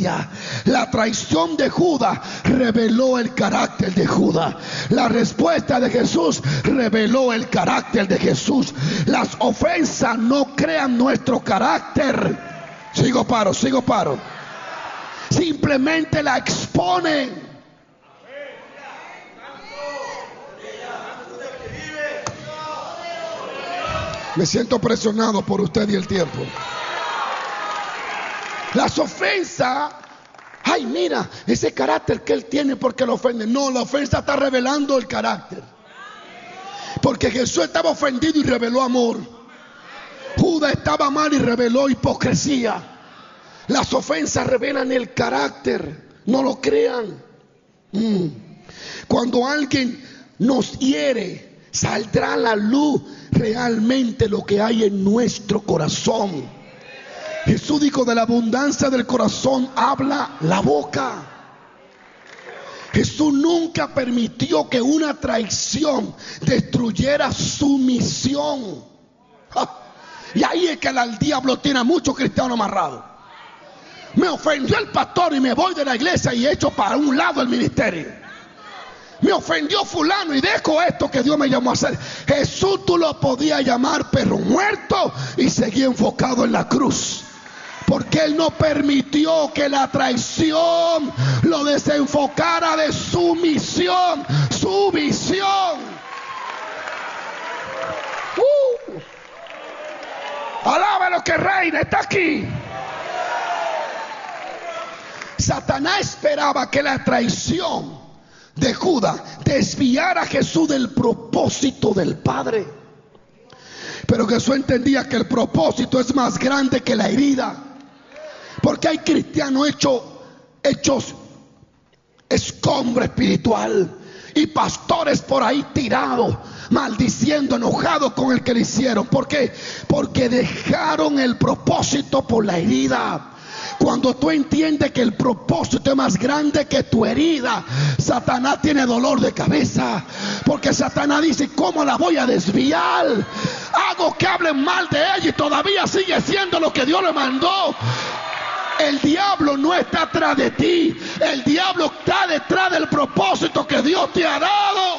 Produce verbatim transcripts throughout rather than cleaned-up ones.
hipocresía. La traición de Judas reveló el carácter de Judas. La respuesta de Jesús reveló el carácter de Jesús. Las ofensas no crean nuestro carácter. Sigo paro, sigo paro. Simplemente la exponen. Me siento presionado por usted y el tiempo. Las ofensas, ay, mira, ese carácter que él tiene porque lo ofende. No, la ofensa está revelando el carácter. Porque Jesús estaba ofendido y reveló amor. Judas estaba mal y reveló hipocresía. Las ofensas revelan el carácter. No lo crean. Mm. Cuando alguien nos hiere, saldrá a la luz realmente lo que hay en nuestro corazón. Jesús dijo: de la abundancia del corazón habla la boca. Jesús nunca permitió que una traición destruyera su misión. ¡Ja! Y ahí es que el diablo tiene a muchos cristianos amarrados. Me ofendió el pastor y me voy de la iglesia y echo para un lado el ministerio. Me ofendió fulano y dejo esto que Dios me llamó a hacer. Jesús tú lo podías llamar perro muerto y seguía enfocado en la cruz. Porque Él no permitió que la traición lo desenfocara de su misión, su visión. Uh. Alaba lo que reina, está aquí. Satanás esperaba que la traición de Judas desviara a Jesús del propósito del Padre. Pero Jesús entendía que el propósito es más grande que la herida. Porque hay cristianos hechos, hechos escombro espiritual, y pastores por ahí tirados, maldiciendo, enojados con el que le hicieron. ¿Por qué? Porque dejaron el propósito por la herida. Cuando tú entiendes que el propósito es más grande que tu herida, Satanás tiene dolor de cabeza. Porque Satanás dice: ¿cómo la voy a desviar? Hago que hablen mal de ella y todavía sigue siendo lo que Dios le mandó. El diablo no está atrás de ti. El diablo está detrás del propósito que Dios te ha dado.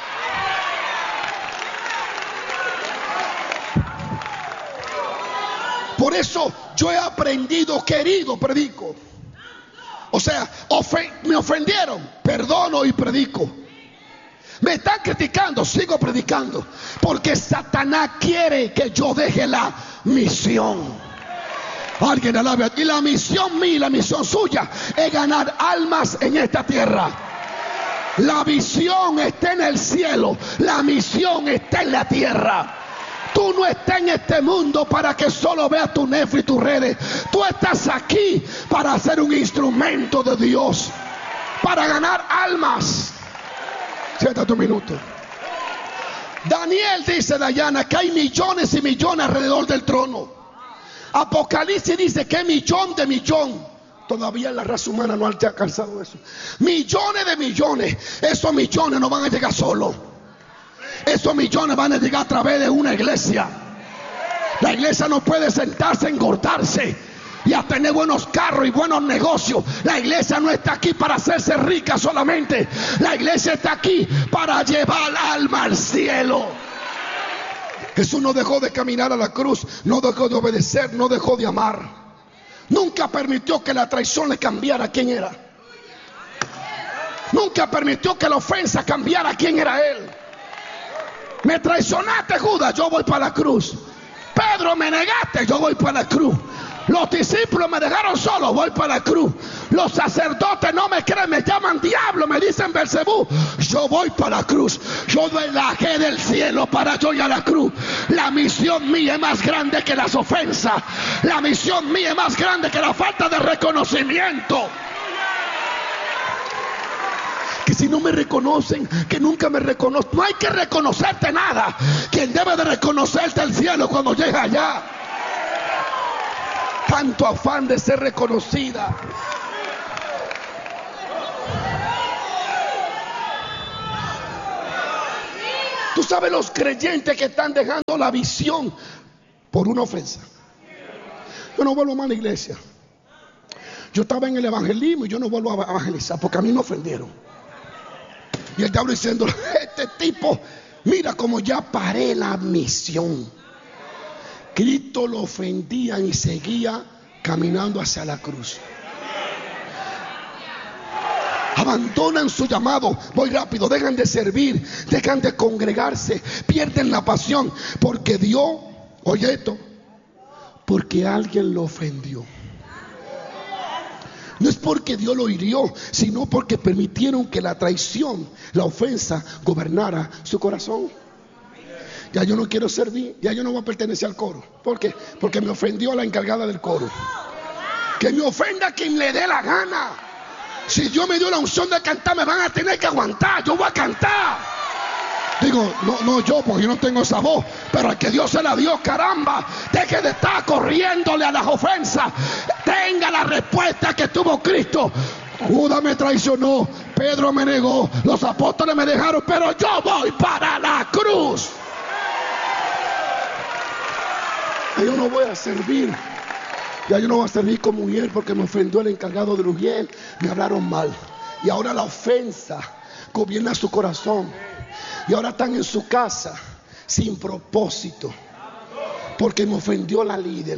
Por eso yo he aprendido, querido, predico. O sea, ofen- me ofendieron, perdono y predico. Me están criticando, sigo predicando. Porque Satanás quiere que yo deje la misión. Alguien alabe. Y la misión mía y la misión suya es ganar almas en esta tierra. La visión está en el cielo, la misión está en la tierra. Tú no estás en este mundo para que solo veas tu Netflix y tus redes. Tú estás aquí para ser un instrumento de Dios, para ganar almas. Siéntate un minuto. Daniel dice, Dayana, que hay millones y millones alrededor del trono. Apocalipsis dice que millón de millón. Todavía la raza humana no ha alcanzado eso. Millones de millones. Esos millones no van a llegar solos. Esos millones van a llegar a través de una iglesia. La iglesia no puede sentarse, engordarse y a tener buenos carros y buenos negocios. La iglesia no está aquí para hacerse rica solamente. La iglesia está aquí para llevar alma al cielo. Jesús no dejó de caminar a la cruz, no dejó de obedecer, no dejó de amar. Nunca permitió que la traición le cambiara quién era. Nunca permitió que la ofensa cambiara quién era él. Me traicionaste, Judas, yo voy para la cruz. Pedro, me negaste, yo voy para la cruz. Los discípulos me dejaron solo, voy para la cruz. Los sacerdotes no me creen, me llaman diablo, me dicen Belcebú, yo voy para la cruz. Yo bajé del cielo para yo ir a la cruz. La misión mía es más grande que las ofensas. La misión mía es más grande que la falta de reconocimiento. Que si no me reconocen, que nunca me reconocen. No hay que reconocerte nada. Quien debe de reconocerte el cielo cuando llega allá. Tanto afán de ser reconocida. Tú sabes los creyentes que están dejando la visión por una ofensa. Yo no vuelvo más a la iglesia. Yo estaba en el evangelismo y yo no vuelvo a evangelizar porque a mí me ofendieron. Y el diablo diciendo, este tipo, mira como ya paré la misión. Cristo lo ofendían y seguía caminando hacia la cruz. Abandonan su llamado, voy rápido, dejan de servir, dejan de congregarse, pierden la pasión, porque Dios, oye esto, porque alguien lo ofendió. No es porque Dios lo hirió, sino porque permitieron que la traición, la ofensa, gobernara su corazón. Ya yo no quiero servir, ya yo no voy a pertenecer al coro. ¿Por qué? Porque me ofendió a la encargada del coro. Que me ofenda a quien le dé la gana. Si Dios me dio la unción de cantar, me van a tener que aguantar. Yo voy a cantar. Digo, no, no yo, porque yo no tengo esa voz. Pero al que Dios se la dio, caramba, deje de estar corriéndole a las ofensas. Tenga la respuesta que tuvo Cristo. Judas me traicionó, Pedro me negó, los apóstoles me dejaron, pero yo voy para la cruz. Yo no voy a servir. Ya yo no voy a servir como Uriel porque me ofendió el encargado de Uriel. Me hablaron mal. Y ahora la ofensa gobierna su corazón. Y ahora están en su casa sin propósito. Porque me ofendió la líder.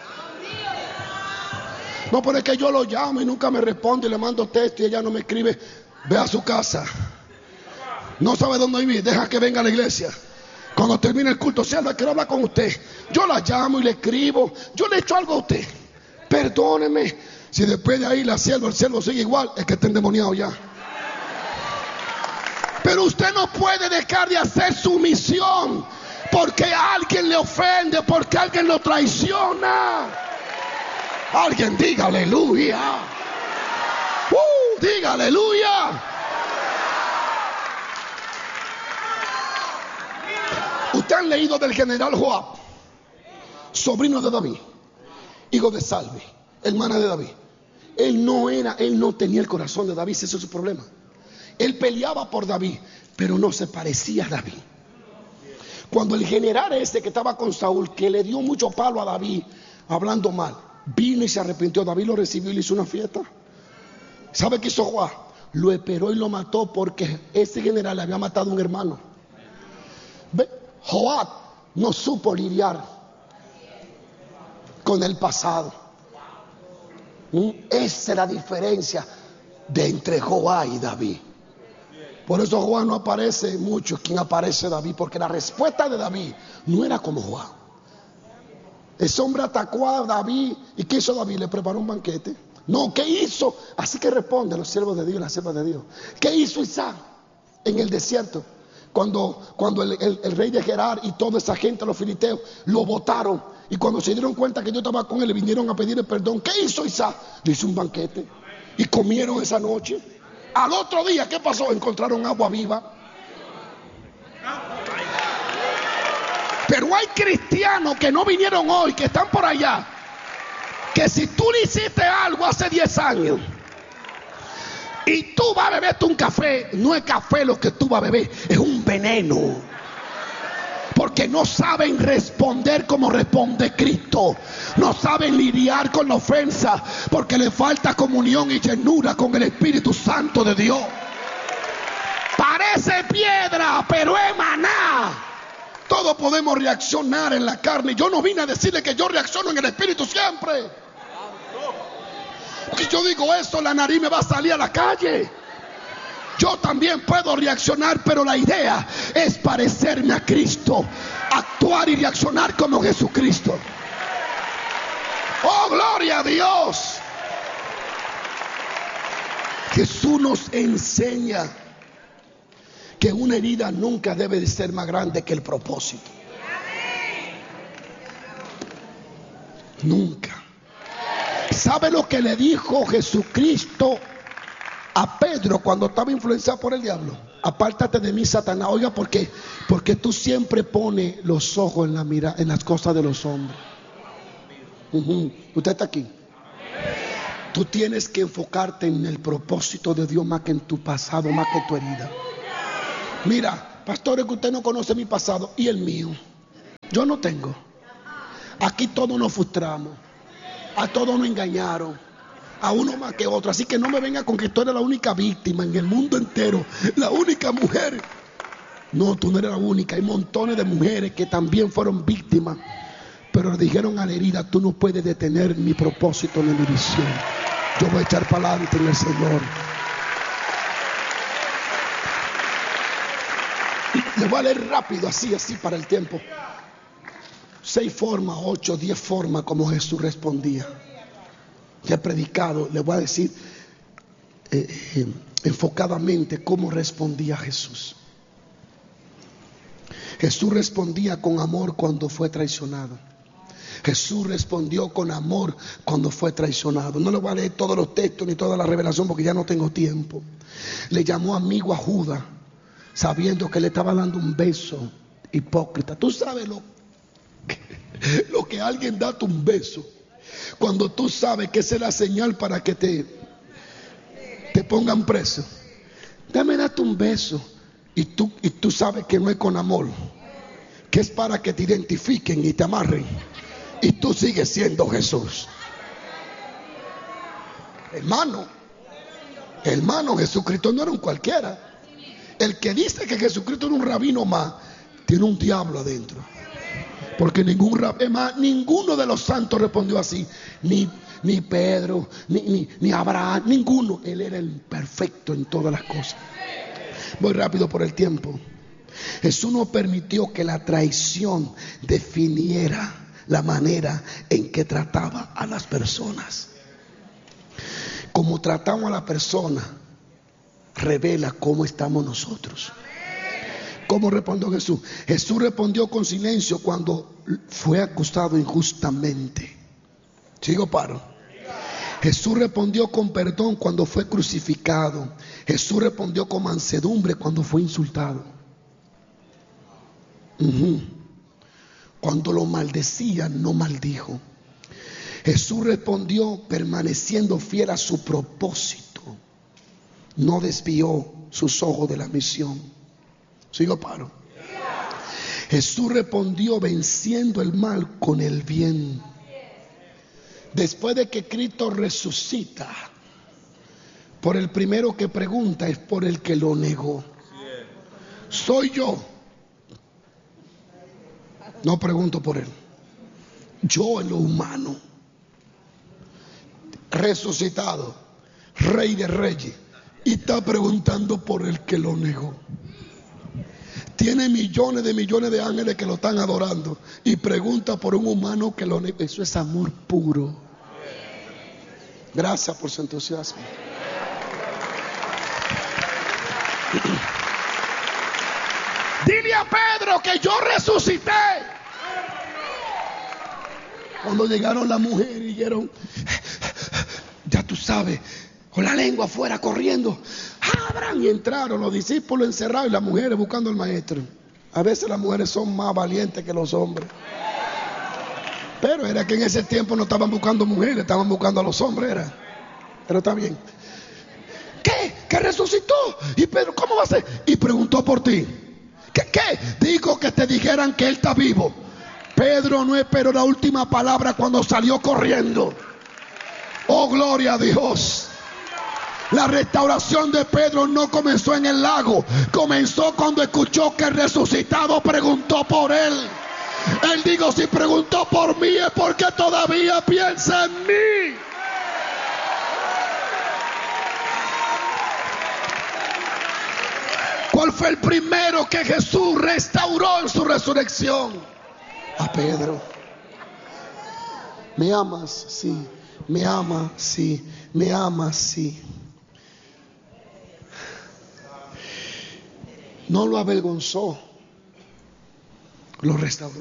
No, pero es que yo lo llamo y nunca me responde y le mando texto y ella no me escribe. Ve a su casa. No sabe dónde vivir. Deja que venga a la iglesia. Cuando termine el culto, sierva, quiero hablar con usted. Yo la llamo y le escribo. Yo le echo algo a usted. Perdóneme. Si después de ahí la sierva, el siervo sigue igual, es que está endemoniado ya. Pero usted no puede dejar de hacer su misión porque alguien le ofende, porque alguien lo traiciona. Alguien diga aleluya. Uh, diga aleluya. Usted han leído del general Joab, sobrino de David, hijo de Salvi, hermana de David. Él no era, él no tenía el corazón de David, ese es su problema. Él peleaba por David, pero no se parecía a David. Cuando el general ese que estaba con Saúl, que le dio mucho palo a David, hablando mal, vino y se arrepintió, David lo recibió y le hizo una fiesta. ¿Sabe qué hizo Joab? Lo esperó y lo mató porque ese general le había matado a un hermano. ¿Ve? Joab no supo lidiar con el pasado. ¿Mm? Esa es la diferencia de entre Joab y David. Por eso Joab no aparece mucho. ¿Quién aparece? David. Porque la respuesta de David no era como Joab. Ese hombre atacó a David. ¿Y qué hizo David? Le preparó un banquete. No, ¿qué hizo? Así que responde los siervos de Dios y las siervas de Dios. ¿Qué hizo Isaac en el desierto? Cuando, cuando el, el, el rey de Gerar y toda esa gente, los filisteos, lo botaron. Y cuando se dieron cuenta que yo estaba con él, le vinieron a pedirle perdón. ¿Qué hizo Isaac? Le hizo un banquete. Y comieron esa noche. Al otro día, ¿qué pasó? Encontraron agua viva. Pero hay cristianos que no vinieron hoy, que están por allá, que si tú le hiciste algo hace diez años y tú vas a beberte un café, no es café lo que tú vas a beber, es un veneno. Porque no saben responder como responde Cristo. No saben lidiar con la ofensa porque le falta comunión y llenura con el Espíritu Santo de Dios. Parece piedra, pero es maná. Todos podemos reaccionar en la carne. Yo no vine a decirle que yo reacciono en el Espíritu siempre. Si yo digo esto, la nariz me va a salir a la calle. Yo también puedo reaccionar, pero la idea es parecerme a Cristo, actuar y reaccionar como Jesucristo. ¡Oh, gloria a Dios! Jesús nos enseña que una herida nunca debe de ser más grande que el propósito. Nunca. ¿Sabe lo que le dijo Jesucristo a Pedro cuando estaba influenciado por el diablo? Apártate de mí, Satanás. Oiga, ¿por qué? Porque tú siempre pones los ojos en la mira, en las cosas de los hombres. Uh-huh. Usted está aquí. Tú tienes que enfocarte en el propósito de Dios más que en tu pasado, más que en tu herida. Mira, pastor, es que usted no conoce mi pasado y el mío. Yo no tengo. Aquí todos nos frustramos. A todos nos engañaron. a uno más que otro. Así que no me venga con que tú eres la única víctima en el mundo entero, la única mujer. No, tú no eres la única. Hay montones de mujeres que también fueron víctimas, pero le dijeron a la herida: tú no puedes detener mi propósito ni mi visión. Yo voy a echar para adelante en el Señor. Le voy a leer rápido, así, así para el tiempo. Seis formas, ocho, diez formas como Jesús respondía. Ya he predicado, le voy a decir eh, eh, enfocadamente cómo respondía Jesús. Jesús respondía con amor cuando fue traicionado. Jesús respondió con amor cuando fue traicionado. No le voy a leer todos los textos ni toda la revelación porque ya no tengo tiempo. Le llamó amigo a Judas, sabiendo que le estaba dando un beso. Hipócrita. Tú sabes lo que, lo que alguien date un beso, cuando tú sabes que esa es la señal para que te, te pongan preso. Dame, date un beso. Y tú, y tú sabes que no es con amor, que es para que te identifiquen y te amarren. Y tú sigues siendo Jesús. Hermano, hermano, Jesucristo no era un cualquiera. El que dice que Jesucristo era un rabino más, tiene un diablo adentro. Porque ningún rabino, ninguno de los santos respondió así. Ni, ni Pedro, ni, ni, ni Abraham, ninguno. Él era el perfecto en todas las cosas. Voy rápido por el tiempo. Jesús no permitió que la traición definiera la manera en que trataba a las personas. Como tratamos a la persona revela cómo estamos nosotros. ¿Cómo respondió Jesús? Jesús respondió con silencio cuando fue acusado injustamente. ¿Sigo paro? Jesús respondió con perdón cuando fue crucificado. Jesús respondió con mansedumbre cuando fue insultado. Uh-huh. Cuando lo maldecían, no maldijo. Jesús respondió permaneciendo fiel a su propósito. No desvió sus ojos de la misión. ¿Sigo paro? Jesús respondió venciendo el mal con el bien. Después de que Cristo resucita, por el primero que pregunta es por el que lo negó. Soy yo. No pregunto por él. Yo en lo humano, resucitado, Rey de Reyes, y está preguntando por el que lo negó. Tiene millones de millones de ángeles que lo están adorando y pregunta por un humano que lo negó. Eso es amor puro. Gracias por su entusiasmo. Dile a Pedro que yo resucité. Cuando llegaron las mujeres y dijeron, ya tú sabes, con la lengua afuera corriendo, abran, y entraron los discípulos encerrados y las mujeres buscando al maestro. A veces las mujeres son más valientes que los hombres, pero era que en ese tiempo no estaban buscando mujeres, estaban buscando a los hombres, era. Pero está bien. ¿Qué? ¿Que resucitó? Y Pedro, ¿cómo va a ser? Y preguntó por ti. ¿Qué? ¿Qué? Dijo que te dijeran que él está vivo. Pedro no esperó la última palabra cuando salió corriendo. Oh, gloria a Dios. La restauración de Pedro no comenzó en el lago, comenzó cuando escuchó que el resucitado preguntó por él. Él dijo, si preguntó por mí es porque todavía piensa en mí. ¿Cuál fue el primero que Jesús restauró en su resurrección? A Pedro. ¿Me amas? Sí. ¿Me ama? Sí. ¿Me amas? Sí. No lo avergonzó, lo restauró.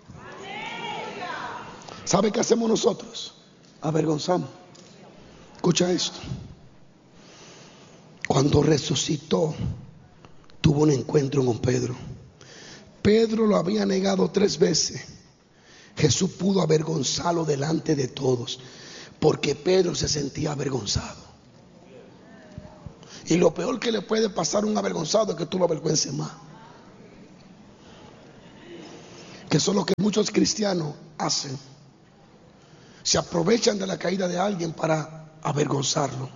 ¿Sabe qué hacemos nosotros? Avergonzamos. Escucha esto. Cuando resucitó, tuvo un encuentro con Pedro. Pedro lo había negado tres veces. Jesús pudo avergonzarlo delante de todos, porque Pedro se sentía avergonzado. Y lo peor que le puede pasar a un avergonzado es que tú lo avergüences más. Que eso es lo que muchos cristianos hacen. Se aprovechan de la caída de alguien para avergonzarlo.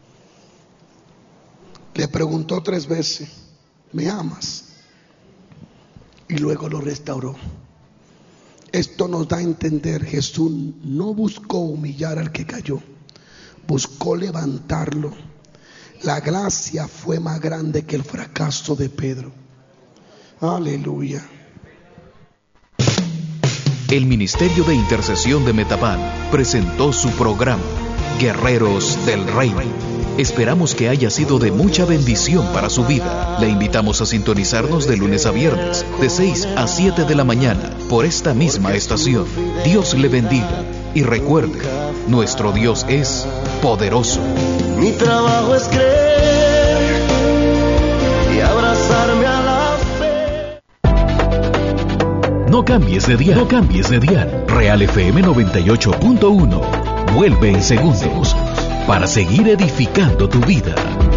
Le preguntó tres veces, ¿me amas? Y luego lo restauró. Esto nos da a entender, Jesús no buscó humillar al que cayó, buscó levantarlo. La gracia fue más grande que el fracaso de Pedro. Aleluya. El Ministerio de Intercesión de Metapán presentó su programa, Guerreros del Reino. Esperamos que haya sido de mucha bendición para su vida. Le invitamos a sintonizarnos de lunes a viernes, de seis a siete de la mañana, por esta misma estación. Dios le bendiga. Y recuerde, nuestro Dios es poderoso. Mi trabajo es creer y abrazarme a la fe. No cambies de dial, no cambies de dial. Real F M noventa y ocho punto uno. Vuelve en segundos para seguir edificando tu vida.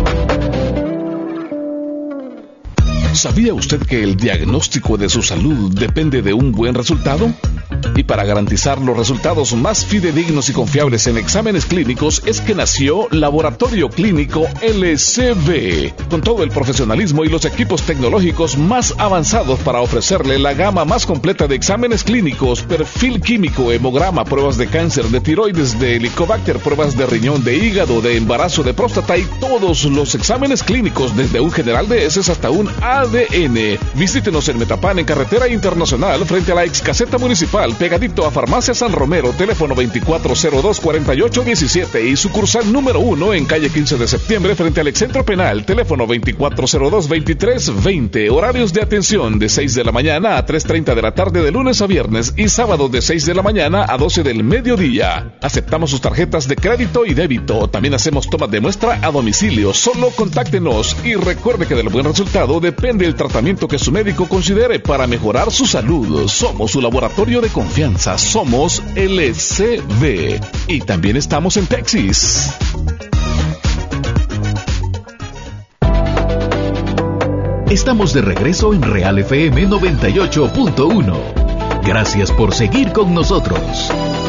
¿Sabía usted que el diagnóstico de su salud depende de un buen resultado? Y para garantizar los resultados más fidedignos y confiables en exámenes clínicos es que nació Laboratorio Clínico L C B, con todo el profesionalismo y los equipos tecnológicos más avanzados para ofrecerle la gama más completa de exámenes clínicos, perfil químico, hemograma, pruebas de cáncer, de tiroides, de helicobacter, pruebas de riñón, de hígado, de embarazo, de próstata y todos los exámenes clínicos, desde un general de heces hasta un A D N. Visítenos en Metapán, en Carretera Internacional, frente a la ex caseta municipal, pegadito a Farmacia San Romero, teléfono veinticuatro cero dos, cuarenta y ocho diecisiete, y sucursal número uno en calle quince de septiembre frente al Excentro Penal, teléfono veinticuatro cero dos, veintitrés veinte. Horarios de atención de seis de la mañana a tres treinta de la tarde de lunes a viernes y sábado de seis de la mañana a doce del mediodía. Aceptamos sus tarjetas de crédito y débito. También hacemos tomas de muestra a domicilio. Solo contáctenos y recuerde que del buen resultado depende el tratamiento que su médico considere para mejorar su salud. Somos su laboratorio de confianza. Somos L C B y también estamos en Texas. Estamos de regreso en Real F M noventa y ocho punto uno. Gracias por seguir con nosotros.